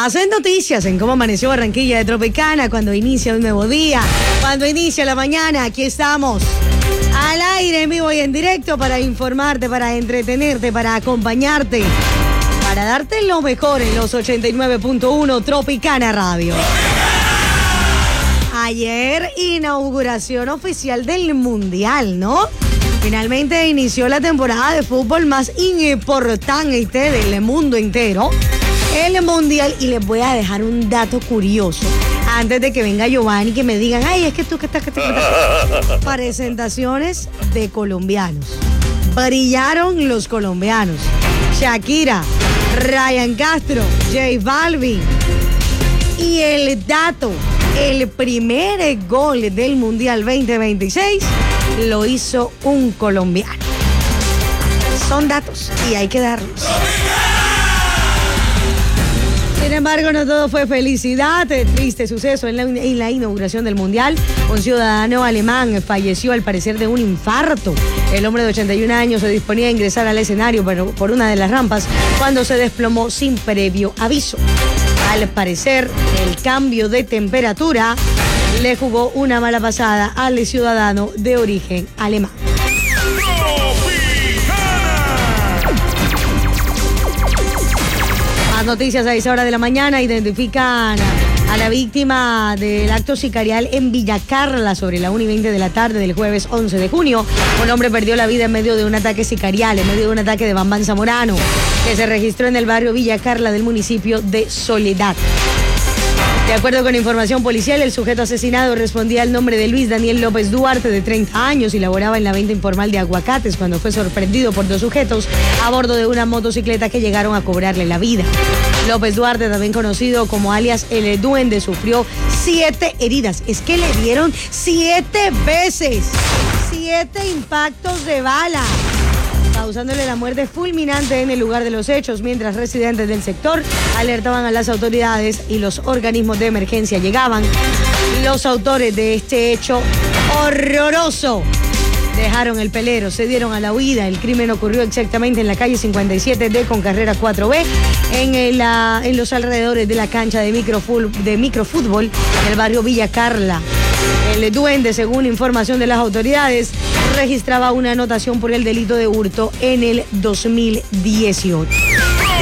Hacen noticias en cómo amaneció Barranquilla de Tropicana, cuando inicia un nuevo día, cuando inicia la mañana. Aquí estamos, al aire, en vivo y en directo, para informarte, para entretenerte, para acompañarte, para darte lo mejor en los 89.1 Tropicana Radio. Ayer, inauguración oficial del Mundial, ¿no? Finalmente inició la temporada de fútbol más importante del mundo entero, el Mundial. Y les voy a dejar un dato curioso antes de que venga Giovanni, que me digan, ay, es que tú que estás. Presentaciones de colombianos. Brillaron los colombianos. Shakira, Ryan Castro, J Balvin. Y el dato, el primer gol del Mundial 2026 lo hizo un colombiano. Son datos y hay que darlos. Sin embargo, no todo fue felicidad. Triste suceso en la inauguración del Mundial. Un ciudadano alemán falleció al parecer de un infarto. El hombre de 81 años se disponía a ingresar al escenario por una de las rampas cuando se desplomó sin previo aviso. Al parecer, el cambio de temperatura le jugó una mala pasada al ciudadano de origen alemán. Más noticias a esa hora de la mañana. Identifican a la víctima del acto sicarial en Villa Carla sobre la 1:20 de la tarde del jueves 11 de junio. Un hombre perdió la vida en medio de un ataque sicarial, en medio de un ataque de Bambán Zamorano, que se registró en el barrio Villa Carla del municipio de Soledad. De acuerdo con información policial, el sujeto asesinado respondía al nombre de Luis Daniel López Duarte, de 30 años, y laboraba en la venta informal de aguacates cuando fue sorprendido por dos sujetos a bordo de una motocicleta que llegaron a cobrarle la vida. López Duarte, también conocido como alias El Duende, sufrió 7 heridas. Es que le dieron 7 veces, 7 impactos de bala, causándole la muerte fulminante en el lugar de los hechos, mientras residentes del sector alertaban a las autoridades y los organismos de emergencia llegaban. Los autores de este hecho horroroso dejaron el pelero, se dieron a la huida. El crimen ocurrió exactamente en la calle 57D con carrera 4B, en los alrededores de la cancha de microfútbol del barrio Villa Carla. El Duende, según información de las autoridades, registraba una anotación por el delito de hurto en el 2018.